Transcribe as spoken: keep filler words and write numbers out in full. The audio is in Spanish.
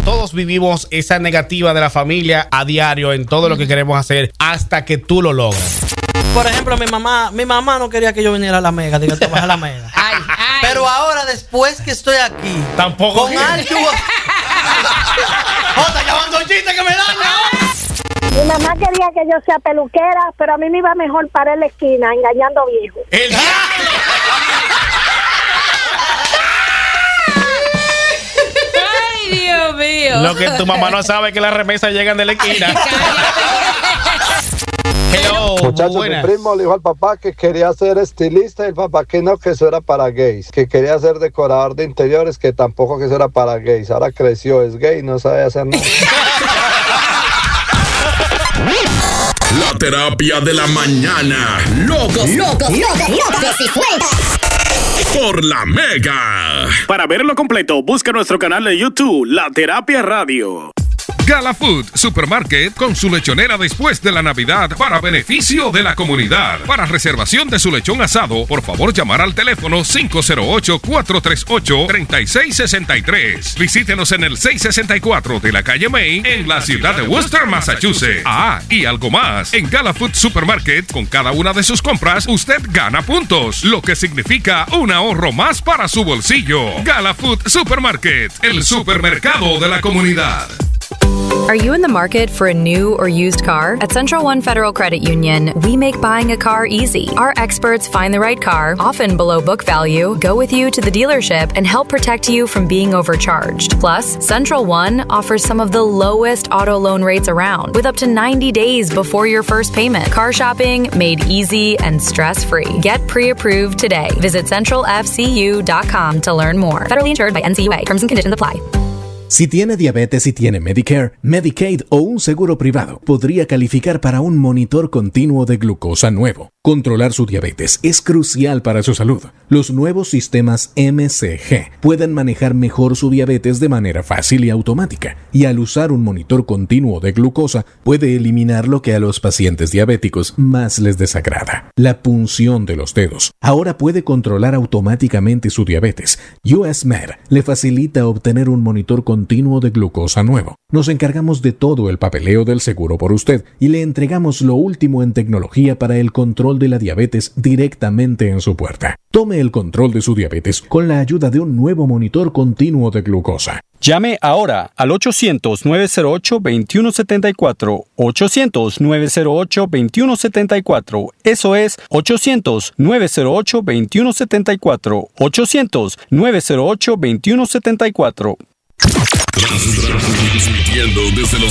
Todos vivimos esa negativa de la familia a diario en todo lo que queremos hacer hasta que tú lo logras. Por ejemplo, mi mamá, mi mamá no quería que yo viniera a la Mega, diga, trabaja a la Mega. Ay, ay. Pero ahora, después que estoy aquí, tampoco con algo. Jota, ya van dos chistes que me dan. Mi mamá quería que yo sea peluquera, pero a mí me iba mejor parar en la esquina, engañando viejos. El Ay, Dios mío. Lo que tu mamá no sabe es que las remesas llegan de la esquina. Hello, muchachos, mi primo le dijo al papá que quería ser estilista y el papá que no, que eso era para gays, que quería ser decorador de interiores, que tampoco que eso era para gays. Ahora creció, es gay, no sabe hacer nada. La terapia de la mañana. Locos, locos, locos, locos y sueltas. Por la Mega. Para verlo completo, busca nuestro canal de YouTube, La Terapia Radio. Gala Food Supermarket con su lechonera después de la Navidad para beneficio de la comunidad. Para reservación de su lechón asado, por favor llamar al teléfono cinco cero ocho, cuatro tres ocho, tres seis seis tres. Visítenos en el seiscientos sesenta y cuatro de la calle Main en la ciudad de Worcester, Massachusetts. Ah, y algo más. En Gala Food Supermarket, con cada una de sus compras, usted gana puntos, lo que significa un ahorro más para su bolsillo. Gala Food Supermarket, el supermercado de la comunidad. Are you in the market for a new or used car? At Central One Federal Credit Union, we make buying a car easy. Our experts find the right car, often below book value, go with you to the dealership, and help protect you from being overcharged. Plus, Central One offers some of the lowest auto loan rates around, with up to ninety days before your first payment. Car shopping made easy and stress-free. Get pre-approved today. Visit central f c u dot com to learn more. Federally insured by N C U A. Terms and conditions apply. Si tiene diabetes y tiene Medicare, Medicaid o un seguro privado, podría calificar para un monitor continuo de glucosa nuevo. Controlar su diabetes es crucial para su salud. Los nuevos sistemas M C G pueden manejar mejor su diabetes de manera fácil y automática, y al usar un monitor continuo de glucosa, puede eliminar lo que a los pacientes diabéticos más les desagrada: la punción de los dedos. Ahora puede controlar automáticamente su diabetes. U S Med le facilita obtener un monitor continuo de glucosa nuevo. Nos encargamos de todo el papeleo del seguro por usted y le entregamos lo último en tecnología para el control de la diabetes directamente en su puerta. Tome el control de su diabetes con la ayuda de un nuevo monitor continuo de glucosa. Llame ahora al ochocientos, nueve cero ocho, dos uno siete cuatro, ochocientos, nueve cero ocho, dos uno siete cuatro. Eso es ochocientos, nueve cero ocho, dos uno siete cuatro, ochocientos, nueve cero ocho, dos uno siete cuatro. Transmitiendo desde los